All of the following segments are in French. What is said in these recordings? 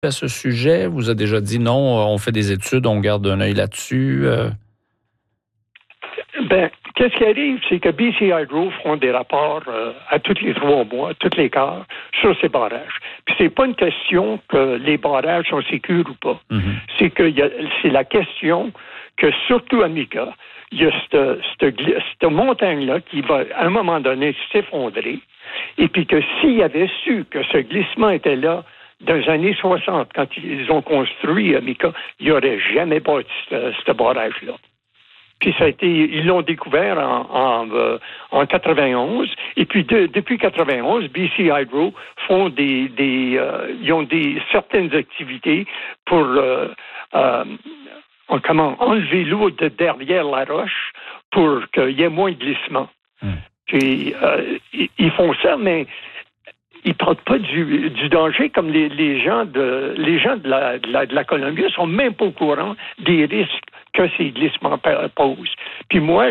à ce sujet? Vous a déjà dit non, on fait des études, on garde un œil là-dessus? Qu'est-ce qui arrive, c'est que BC Hydro font des rapports à tous les 3 mois, tous les quarts, sur ces barrages. Puis c'est pas une question que les barrages sont sécures ou pas. Mm-hmm. C'est la question que, surtout à Mica, il y a cette montagne-là qui va, à un moment donné, s'effondrer. Et puis que s'il avait su que ce glissement était là dans les années 60, quand ils ont construit Mica, il n'y aurait jamais bâti ce barrage-là. Puis ils l'ont découvert en 91. Et puis depuis 91, BC Hydro font ils ont certaines activités pour enlever l'eau de derrière la roche pour qu'il y ait moins de glissement. Puis ils font ça, mais ils parlent pas du danger comme les gens de la Colombie sont même pas au courant des risques que ces glissements posent. Puis moi,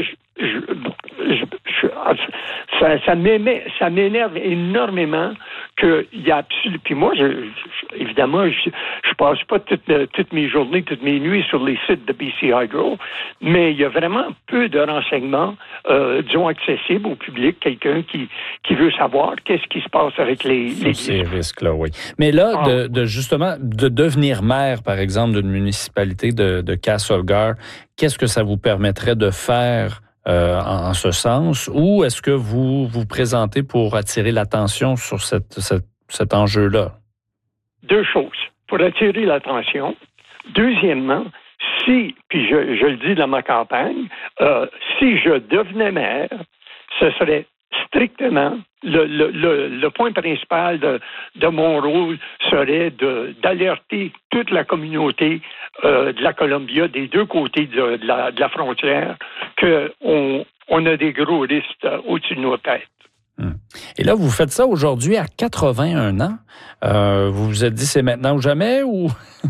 ça m'énerve énormément qu'il y a absolument. Puis moi, évidemment, je passe pas toutes mes journées, toutes mes nuits sur les sites de BC Hydro, mais il y a vraiment peu de renseignements, disons, accessibles au public, quelqu'un qui veut savoir qu'est-ce qui se passe avec ces risques-là, oui. Mais là, justement, de devenir maire, par exemple, d'une municipalité de Castlegar, qu'est-ce que ça vous permettrait de faire en ce sens? Ou est-ce que vous vous présentez pour attirer l'attention sur cet enjeu-là? 2 choses. Pour attirer l'attention. Deuxièmement, puis je le dis dans ma campagne, si je devenais maire, ce serait strictement le point principal de mon rôle serait d'alerter toute la communauté de la Columbia, des 2 côtés de la frontière, qu'on a des gros risques au-dessus de nos têtes. Et là, vous faites ça aujourd'hui à 81 ans. Vous vous êtes dit c'est maintenant ou jamais ou?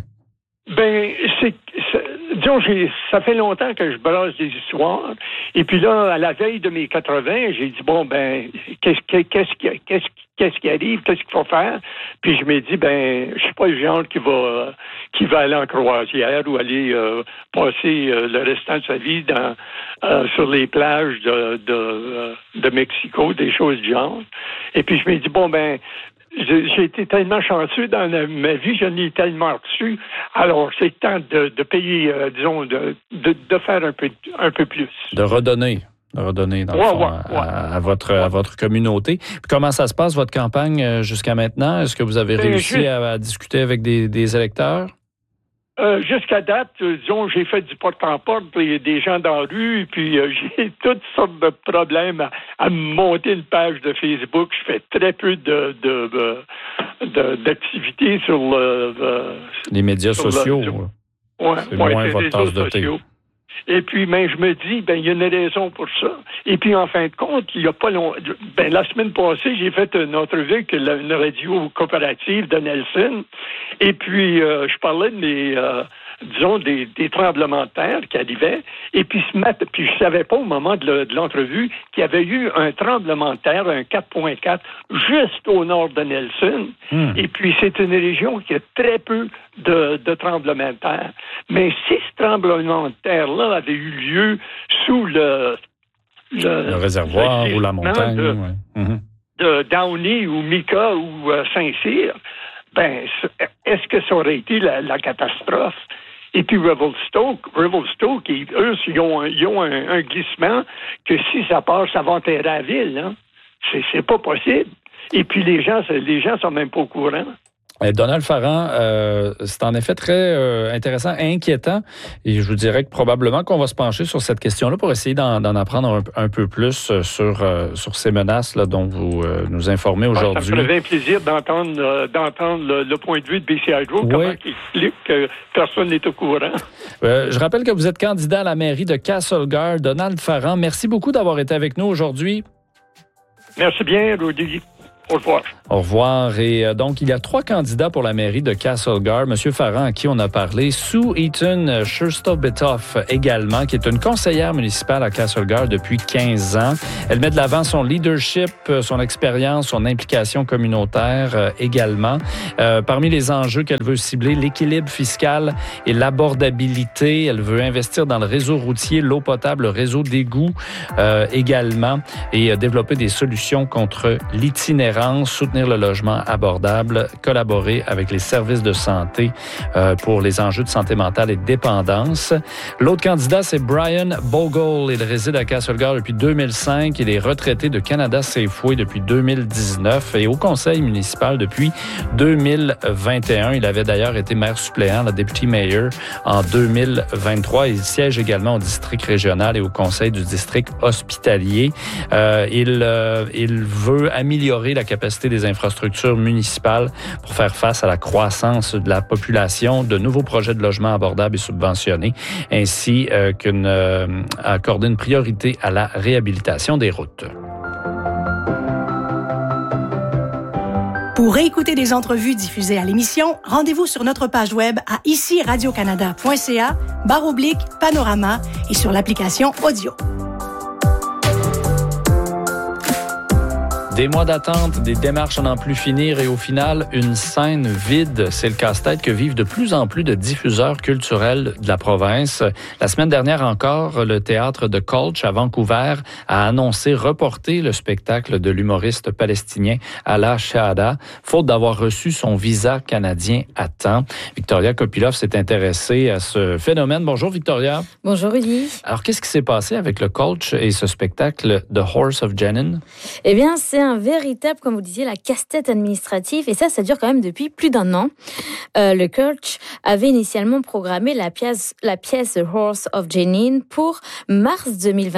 Disons, ça fait longtemps que je brasse des histoires. Et puis là, à la veille de mes 80, j'ai dit, qu'est-ce qui arrive? Qu'est-ce qu'il faut faire? Puis je me dis, je suis pas le genre qui va aller en croisière ou aller passer le restant de sa vie sur les plages de Mexico, des choses du genre. Et puis je me dis, j'ai été tellement chanceux dans ma vie, je n'ai tellement reçu. Alors, c'est le temps de payer, disons, de faire un peu plus. De redonner dans le fond, à votre communauté. Puis comment ça se passe, votre campagne, jusqu'à maintenant? Est-ce que vous avez réussi à discuter avec des électeurs? Jusqu'à date, disons, j'ai fait du porte-en-porte, des gens dans la rue, puis j'ai toutes sortes de problèmes à monter une page de Facebook. Je fais très peu d'activités sur les médias sociaux. C'est moins votre tasse de thé. Et puis, je me dis, il y a une raison pour ça. Et puis, en fin de compte, il n'y a pas longtemps, la semaine passée, j'ai fait une entrevue avec une radio coopérative de Nelson. Et puis, je parlais de des tremblements de terre qui arrivaient. Et puis, puis je savais pas au moment de l'entrevue qu'il y avait eu un tremblement de terre, un 4.4, juste au nord de Nelson. Et puis, c'est une région qui a très peu de tremblements de terre. Mais si ce tremblement de terre-là avait eu lieu sous le réservoir ou la montagne, de Downey ou Mica ou Saint-Cyr, est-ce que ça aurait été la catastrophe? Et puis Revelstoke, eux, ils ont un glissement que si ça passe, ça va enterrer la ville. Hein? C'est pas possible. Et puis les gens sont même pas au courant. Donald Farrand, c'est en effet très intéressant, inquiétant, et je vous dirais que probablement qu'on va se pencher sur cette question-là pour essayer d'en apprendre un peu plus sur ces menaces là, dont vous nous informez aujourd'hui. Ça me ferait plaisir d'entendre le point de vue de BC Hydro, comment il explique que personne n'est au courant. Je rappelle que vous êtes candidat à la mairie de Castlegar, Donald Farrand. Merci beaucoup d'avoir été avec nous aujourd'hui. Merci bien, Rudy. Au revoir. Au revoir. Et donc, il y a 3 candidats pour la mairie de Castlegar. Monsieur Farran, à qui on a parlé. Sue Eaton Scherstobetoff également, qui est une conseillère municipale à Castlegar depuis 15 ans. Elle met de l'avant son leadership, son expérience, son implication communautaire également. Parmi les enjeux qu'elle veut cibler, l'équilibre fiscal et l'abordabilité. Elle veut investir dans le réseau routier, l'eau potable, le réseau d'égouts également, et développer des solutions contre l'itinérance, soutenir le logement abordable, collaborer avec les services de santé pour les enjeux de santé mentale et de dépendance. L'autre candidat, c'est Brian Bogle. Il réside à Castlegar depuis 2005. Il est retraité de Canada Safeway depuis 2019 et au conseil municipal depuis 2021. Il avait d'ailleurs été maire suppléant, la deputy mayor, en 2023. Il siège également au district régional et au conseil du district hospitalier. Il veut améliorer la capacité des infrastructures municipales pour faire face à la croissance de la population, de nouveaux projets de logement abordables et subventionnés, ainsi accorder une priorité à la réhabilitation des routes. Pour réécouter des entrevues diffusées à l'émission, rendez-vous sur notre page web à ici-radiocanada.ca/panorama et sur l'application audio. Des mois d'attente, des démarches à n'en plus finir et au final, une scène vide. C'est le casse-tête que vivent de plus en plus de diffuseurs culturels de la province. La semaine dernière encore, le théâtre de Colch à Vancouver a annoncé reporter le spectacle de l'humoriste palestinien Alaa Shehada, faute d'avoir reçu son visa canadien à temps. Victoria Kopilov s'est intéressée à ce phénomène. Bonjour Victoria. Bonjour Rudy. Alors, qu'est-ce qui s'est passé avec le Colch et ce spectacle The Horse of Jenin? Eh bien, c'est un véritable, comme vous disiez, la casse-tête administrative. Et ça dure quand même depuis plus d'un an. Le Colch avait initialement programmé la pièce The Horse of Jenin pour mars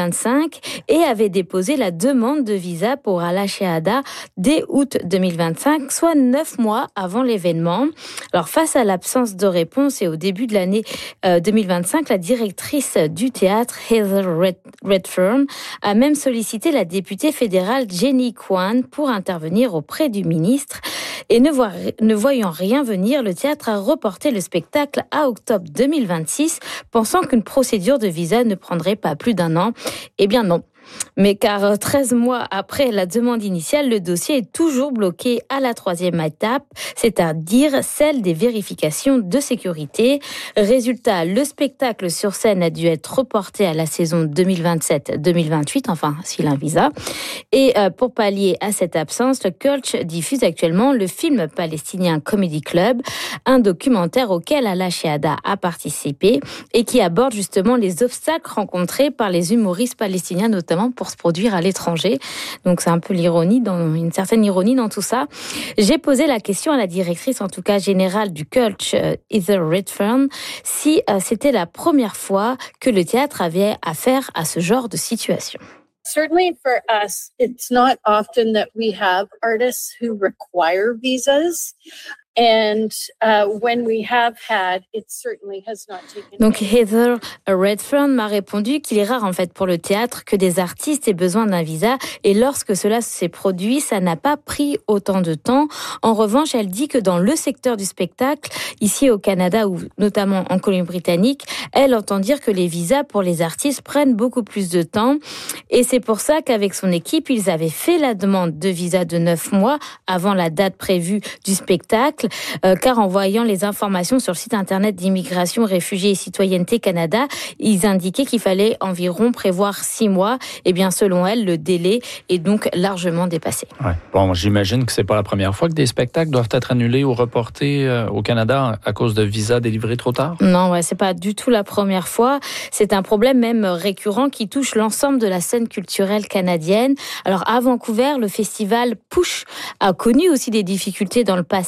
2025 et avait déposé la demande de visa pour Alaa Shehada dès août 2025, soit 9 mois avant l'événement. Alors, face à l'absence de réponse et au début de l'année 2025, la directrice du théâtre, Heather Redfern, a même sollicité la députée fédérale Jenny Kwan pour intervenir auprès du ministre. Et ne voyant rien venir, le théâtre a reporté le spectacle à octobre 2026, pensant qu'une procédure de visa ne prendrait pas plus d'un an. Eh bien non. Mais car 13 mois après la demande initiale, le dossier est toujours bloqué à la 3e étape, c'est-à-dire celle des vérifications de sécurité. Résultat, le spectacle sur scène a dû être reporté à la saison 2027-2028, enfin, s'il a un visa. Et pour pallier à cette absence, le Colch diffuse actuellement le film palestinien Comedy Club, un documentaire auquel Alaa Shehada a participé et qui aborde justement les obstacles rencontrés par les humoristes palestiniens, notamment pour se produire à l'étranger. Donc c'est un peu une certaine ironie dans tout ça. J'ai posé la question à la directrice, en tout cas générale du Colch, Heather Redfern, si c'était la première fois que le théâtre avait affaire à ce genre de situation. Certainly for us, it's not often that we have artists who require visas. And when we have had, it certainly has not taken. Donc Heather Redfern m'a répondu qu'il est rare en fait pour le théâtre que des artistes aient besoin d'un visa et lorsque cela s'est produit, ça n'a pas pris autant de temps. En revanche, elle dit que dans le secteur du spectacle, ici au Canada ou notamment en Colombie-Britannique, elle entend dire que les visas pour les artistes prennent beaucoup plus de temps et c'est pour ça qu'avec son équipe, ils avaient fait la demande de visa de 9 mois avant la date prévue du spectacle. Car en voyant les informations sur le site internet d'Immigration, Réfugiés et Citoyenneté Canada, ils indiquaient qu'il fallait environ prévoir 6 mois. Et bien, selon elle, le délai est donc largement dépassé. Ouais. Bon, j'imagine que c'est pas la première fois que des spectacles doivent être annulés ou reportés au Canada à cause de visas délivrés trop tard. Non, c'est pas du tout la première fois. C'est un problème même récurrent qui touche l'ensemble de la scène culturelle canadienne. Alors, à Vancouver, le festival Push a connu aussi des difficultés dans le passé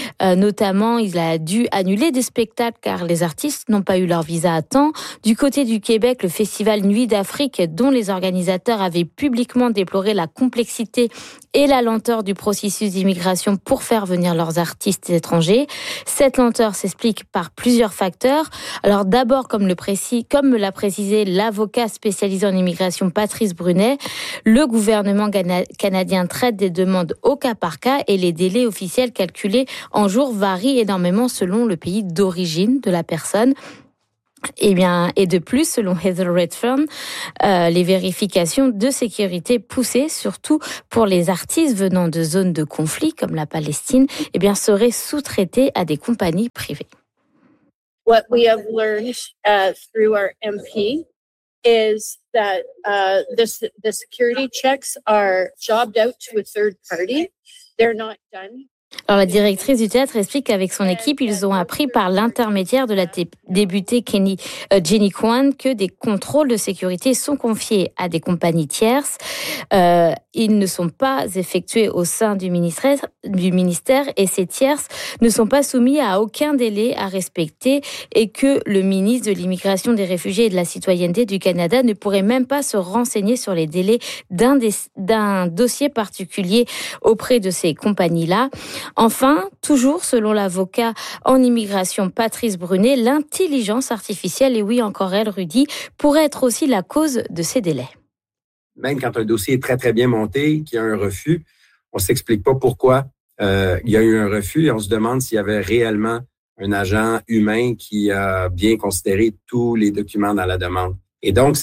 Notamment, il a dû annuler des spectacles car les artistes n'ont pas eu leur visa à temps. Du côté du Québec, le festival Nuit d'Afrique, dont les organisateurs avaient publiquement déploré la complexité et la lenteur du processus d'immigration pour faire venir leurs artistes étrangers. Cette lenteur s'explique par plusieurs facteurs. Alors d'abord, comme l'a précisé l'avocat spécialisé en immigration Patrice Brunet, le gouvernement canadien traite des demandes au cas par cas et les délais officiels calculés en jours varient énormément selon le pays d'origine de la personne. Et de plus, selon Heather Redfern, les vérifications de sécurité poussées, surtout pour les artistes venant de zones de conflit comme la Palestine, seraient sous-traitées à des compagnies privées. What we have learned through our MP is that the security checks are jobbed out to a third party. They're not done. Alors, la directrice du théâtre explique qu'avec son équipe, ils ont appris par l'intermédiaire de la députée Jenny Kwan que des contrôles de sécurité sont confiés à des compagnies tierces. Ils ne sont pas effectués au sein du ministère et ces tierces ne sont pas soumis à aucun délai à respecter et que le ministre de l'Immigration, des Réfugiés et de la Citoyenneté du Canada ne pourrait même pas se renseigner sur les délais d'un dossier particulier auprès de ces compagnies-là. Enfin, toujours selon l'avocat en immigration Patrice Brunet, l'intelligence artificielle, et oui encore elle, Rudy, pourrait être aussi la cause de ces délais. Même quand un dossier est très, très bien monté, qu'il y a un refus, on ne s'explique pas pourquoi il y a eu un refus et on se demande s'il y avait réellement un agent humain qui a bien considéré tous les documents dans la demande. Et donc,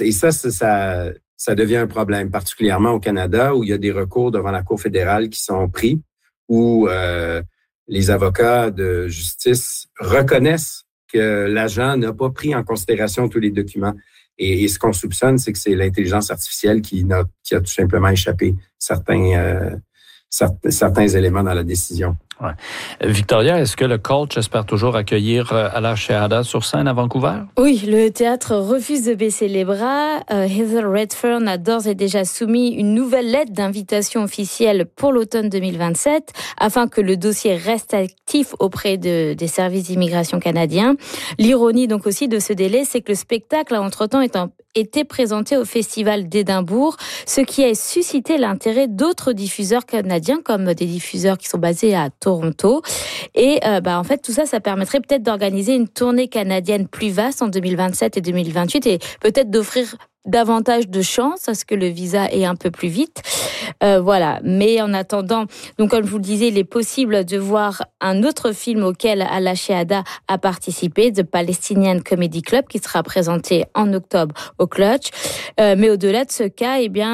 ça devient un problème, particulièrement au Canada où il y a des recours devant la Cour fédérale qui sont pris, où les avocats de justice reconnaissent que l'agent n'a pas pris en considération tous les documents. Et ce qu'on soupçonne, c'est que c'est l'intelligence artificielle qui a tout simplement échappé certains éléments dans la décision. Ouais. Victoria, est-ce que le Cultch espère toujours accueillir Ala Shehadeh sur scène à Vancouver? Oui, le théâtre refuse de baisser les bras. Heather Redfern a d'ores et déjà soumis une nouvelle lettre d'invitation officielle pour l'automne 2027 afin que le dossier reste actif auprès des services d'immigration canadiens. L'ironie donc aussi de ce délai, c'est que le spectacle a entre-temps été présenté au Festival d'Édimbourg, ce qui a suscité l'intérêt d'autres diffuseurs canadiens comme des diffuseurs qui sont basés à Toronto. Et en fait, tout ça permettrait peut-être d'organiser une tournée canadienne plus vaste en 2027 et 2028 et peut-être d'offrir davantage de chance à ce que le visa ait un peu plus vite. Voilà. Mais en attendant, donc comme je vous le disais, il est possible de voir un autre film auquel Ala Shehadeh a participé, The Palestinian Comedy Club, qui sera présenté en octobre au Cultch. Mais au-delà de ce cas,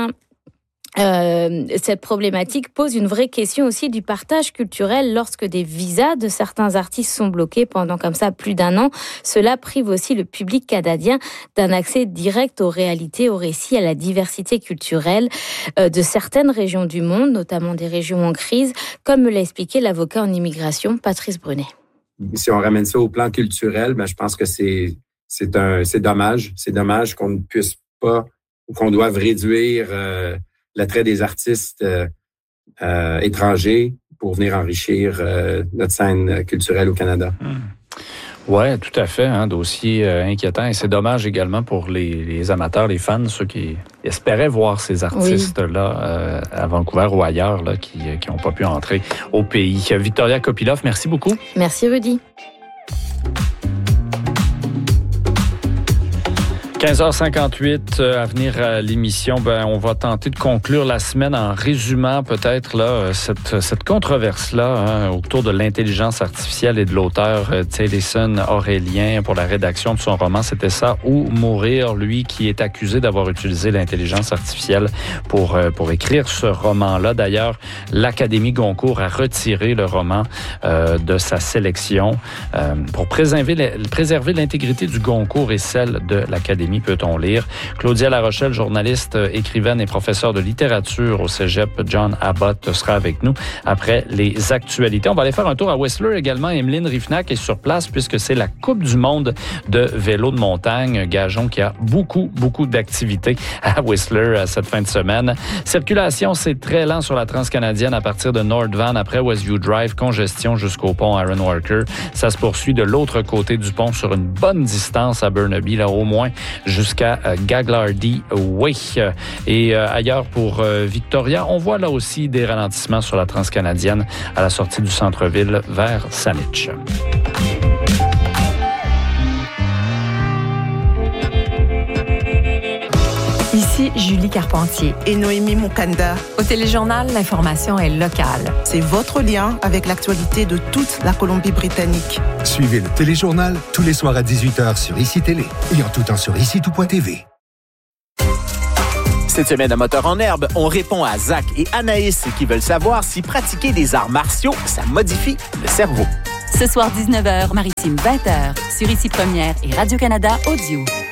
cette problématique pose une vraie question aussi du partage culturel lorsque des visas de certains artistes sont bloqués pendant comme ça plus d'un an. Cela prive aussi le public canadien d'un accès direct aux réalités, aux récits, à la diversité culturelle de certaines régions du monde, notamment des régions en crise, comme me l'a expliqué l'avocat en immigration Patrice Brunet. Si on ramène ça au plan culturel, je pense que c'est dommage. C'est dommage qu'on ne puisse pas ou qu'on doive réduire l'attrait des artistes étrangers pour venir enrichir notre scène culturelle au Canada. Oui, tout à fait. Dossier inquiétant. Et c'est dommage également pour les amateurs, les fans, ceux qui espéraient voir ces artistes-là à Vancouver ou ailleurs là, qui n'ont pas pu entrer au pays. Victoria Kopilov, merci beaucoup. Merci, Rudy. 15h58, à venir à l'émission, on va tenter de conclure la semaine en résumant peut-être là cette controverse-là autour de l'intelligence artificielle et de l'auteur Tayson Aurélien pour la rédaction de son roman « C'était ça ou mourir », lui qui est accusé d'avoir utilisé l'intelligence artificielle pour écrire ce roman-là. D'ailleurs, l'Académie Goncourt a retiré le roman de sa sélection pour préserver l'intégrité du Goncourt et celle de l'Académie Académie, peut-on lire. Claudia Larochelle, journaliste, écrivaine et professeure de littérature au Cégep John Abbott, sera avec nous après les actualités. On va aller faire un tour à Whistler également. Emeline Rifnac est sur place puisque c'est la Coupe du monde de vélo de montagne. Gageons qu'il y a beaucoup d'activités à Whistler cette fin de semaine. Circulation, c'est très lent sur la transcanadienne à partir de North Van après Westview Drive. Congestion jusqu'au pont Aaron Walker. Ça se poursuit de l'autre côté du pont sur une bonne distance à Burnaby, là au moins jusqu'à Gaglardy Way. Et ailleurs pour Victoria, on voit là aussi des ralentissements sur la transcanadienne à la sortie du centre-ville vers Saanich. Ici Julie Carpentier et Noémie Moukanda. Au Téléjournal, l'information est locale. C'est votre lien avec l'actualité de toute la Colombie-Britannique. Suivez le Téléjournal tous les soirs à 18h sur ICI Télé et en tout temps sur ICI-tout.tv. Cette semaine à Moteur en herbe, on répond à Zach et Anaïs qui veulent savoir si pratiquer des arts martiaux, ça modifie le cerveau. Ce soir 19h, Maritime 20h, sur ICI Première et Radio-Canada Audio.